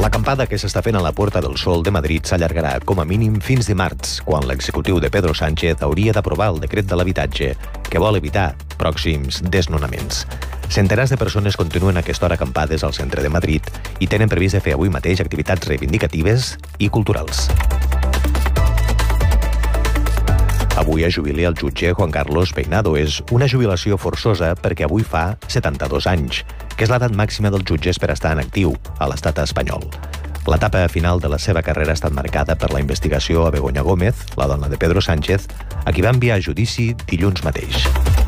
L'acampada que s'està fent a la Puerta del Sol de Madrid s'allargarà com a mínim fins dimarts, quan l'executiu de Pedro Sánchez hauria d'aprovar el decret de l'habitatge que vol evitar pròxims desnonaments. Centenars de persones continuen a aquesta hora acampades al centre de Madrid i tenen previst de fer avui mateix activitats reivindicatives i culturals. Avui es jubila el jutge Juan Carlos Peinado. És una jubilació forçosa perquè avui fa 72 anys, que és l'edat màxima dels jutges per estar en actiu a l'estat espanyol. L'etapa final de la seva carrera ha estat marcada per la investigació a Begoña Gómez, la dona de Pedro Sánchez, a qui va enviar a judici dilluns mateix.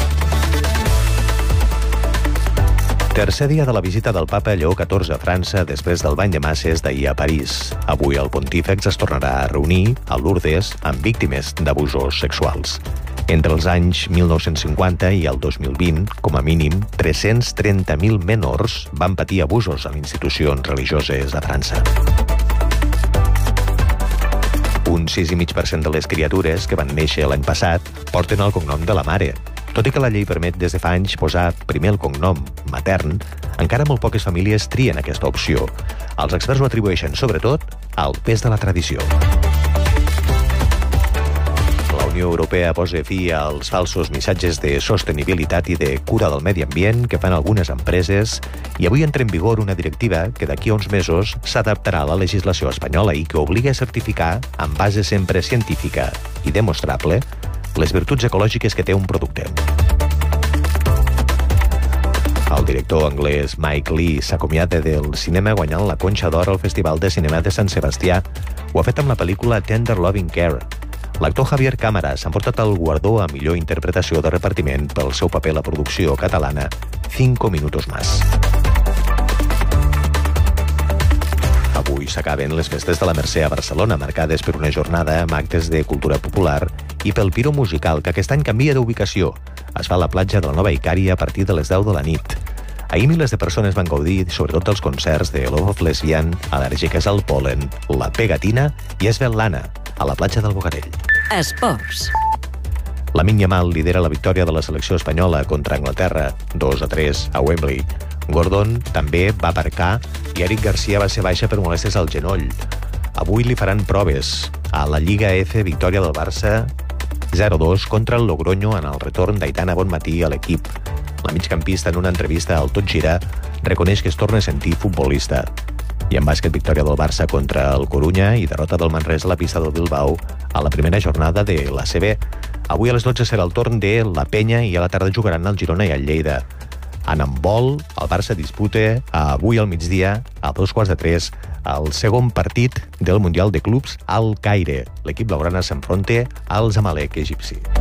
Tercer dia de la visita del papa Lleó XIV a França després del bany de masses d'ahir a París. Avui el pontífex es tornarà a reunir a Lourdes amb víctimes d'abusos sexuals. Entre els anys 1950 i el 2020, com a mínim, 330.000 menors van patir abusos en institucions religioses a França. Un 6,5% de les criatures que van néixer l'any passat porten el cognom de la mare. Tot i que la llei permet des de fa anys posar primer el cognom matern, encara molt poques famílies trien aquesta opció. Els experts ho atribueixen, sobretot, al pes de la tradició. La Unió Europea posa fi als falsos missatges de sostenibilitat i de cura del medi ambient que fan algunes empreses i avui entra en vigor una directiva que d'aquí a uns mesos s'adaptarà a la legislació espanyola i que obliga a certificar, amb base sempre científica i demostrable, les virtuts ecològiques que té un producte. El director anglès Mike Leigh s'acomiada del cinema guanyant la Conxa d'Or al Festival de Cinema de Sant Sebastià. Ho ha fet amb la pel·lícula Tender Loving Care. L'actor Javier Cámara s'ha emportat el guardó a millor interpretació de repartiment pel seu paper a la producció catalana 5 minutos más. Avui s'acaben les festes de la Mercè a Barcelona, marcades per una jornada amb actes de cultura popular i pel Piro musical, que aquest any canvia d'ubicació. Es fa a la platja de la Nova Icària a partir de les 10 de la nit. Ahir milers de persones van gaudir, sobretot dels concerts de Love of Lesbian, Al·lèrgiques al pol·len, La Pegatina i Svetlana, a la platja del Bogatell. Esports. Lamine Yamal lidera la victòria de la selecció espanyola contra Anglaterra, 2-3 a Wembley. Gordon també va aparcar i Eric Garcia va ser baixa per molèsties al genoll. Avui li faran proves. A la Lliga F, victòria del Barça 0-2 contra el Logroño en el retorn d'Aitana Bonmatí a l'equip. La migcampista, en una entrevista al Tot Gira, reconeix que es torna a sentir futbolista. I en bàsquet, victòria del Barça contra el Corunya i derrota del Manresa a la pista del Bilbao a la primera jornada de l'ACB. Avui a les 12 serà el torn de la Penya i a la tarda jugaran el Girona i el Lleida. En handbol, el Barça disputa avui al migdia, a 2:15, el segon partit del Mundial de Clubs al Caire. L'equip blaugrana s'enfronta al Zamalek egipci.